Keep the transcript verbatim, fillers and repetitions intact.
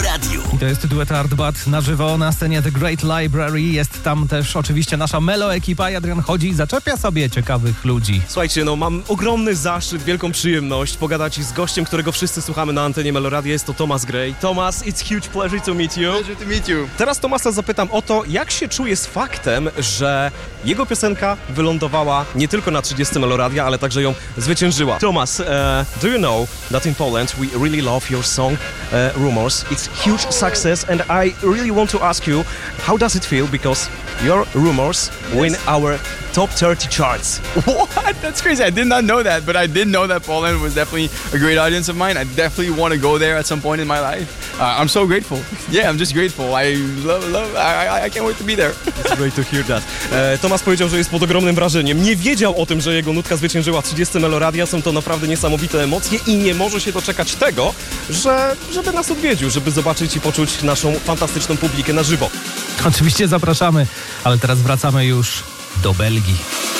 Meloradiu. I to jest duet Artbat na żywo na scenie The Great Library. Jest tam też oczywiście nasza Melo ekipa. Adrian chodzi i zaczepia sobie ciekawych ludzi. Słuchajcie, no mam ogromny zaszczyt, wielką przyjemność pogadać z gościem, którego wszyscy słuchamy na antenie Meloradia. Jest to Thomas Gray. Thomas, it's huge pleasure to meet you. Pleasure to meet you. Teraz Thomasa zapytam o to, jak się czuje z faktem, że jego piosenka wylądowała nie tylko na trzydziestce Meloradia, ale także ją zwyciężyła. Thomas, uh, do you know that in Poland we really love your song uh, Rumors? It's huge success and I really want to ask you, how does it feel because your Rumors win our top thirty charts? What? That's crazy. I did not know that, but I did know that Poland was definitely a great audience of mine. I definitely want to go there at some point in my life. Uh, I'm so grateful. Yeah, I'm just grateful. I love, love, I, I can't wait to be there. It's great to hear that. E, Thomas powiedział, że jest pod ogromnym wrażeniem. Nie wiedział o tym, że jego nutka zwyciężyła trzydziestce Meloradia. Są to naprawdę niesamowite emocje i nie może się doczekać tego, że, żeby nas odwiedził, żeby zobaczyć i poczuć naszą fantastyczną publikę na żywo. Oczywiście zapraszamy, ale teraz wracamy już do Belgii.